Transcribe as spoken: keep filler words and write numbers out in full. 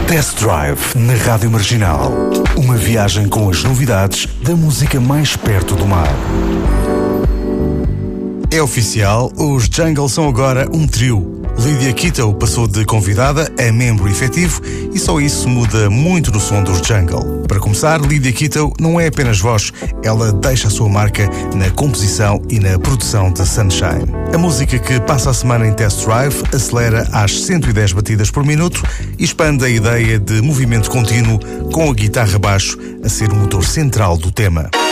Test Drive na Rádio Marginal. Uma viagem com as novidades da música mais perto do mar. É oficial, os Jungle são agora um trio. Lydia Kito passou de convidada a membro efetivo e só isso muda muito no som dos Jungle. Para começar, Lydia Kito não é apenas voz, ela deixa a sua marca na composição e na produção de Sunshine. A música que passa a semana em Test Drive acelera às cento e dez batidas por minuto e expande a ideia de movimento contínuo com a guitarra baixo a ser o motor central do tema.